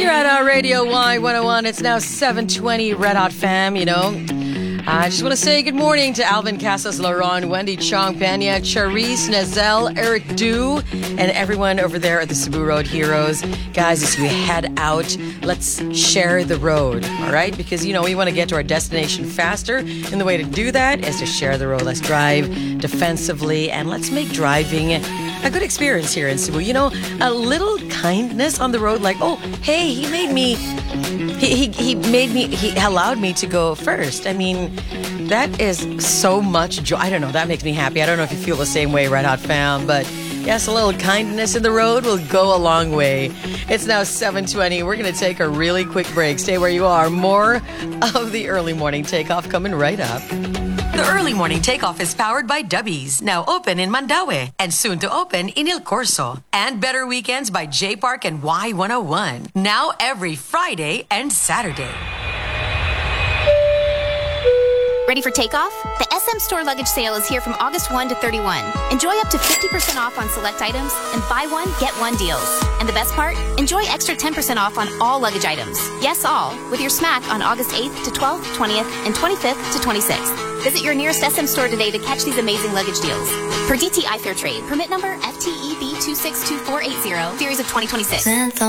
You're at our Radio Y101. It's now 7:20. Red Hot fam, you know. I just want to say good morning to Alvin Casas Laron, Wendy Chong Pena, Charisse Nazel, Eric Du, and everyone over there at the Cebu Road Heroes. Guys, as we head out, let's share the road, all right? Because, you know, we want to get to our destination faster, and the way to do that is to share the road. Let's drive defensively, and let's make driving a good experience here in Cebu. You know, a little kindness on the road, like, oh, hey, he allowed me to go first. I mean, that is so much joy. I don't know, that makes me happy. I don't know if you feel the same way, Red Hot fam, but yes, a little kindness in the road will go a long way. It's now 7:20. We're going to take a really quick break. Stay where you are. More of the early morning takeoff coming right up. The early morning takeoff is powered by Dubbies, now open in Mandaue and soon to open in Il Corso. And Better Weekends by J Park and Y101, now every Friday and Saturday. Ready for takeoff? The SM Store Luggage Sale is here from August 1 to 31. Enjoy up to 50% off on select items and buy one, get one deals. And the best part? Enjoy extra 10% off on all luggage items. Yes, all, with your smack on August 8th to 12th, 20th, and 25th to 26th. Visit your nearest SM store today to catch these amazing luggage deals. Per DTI Fair Trade, permit number FTEB 262480, series of 2026.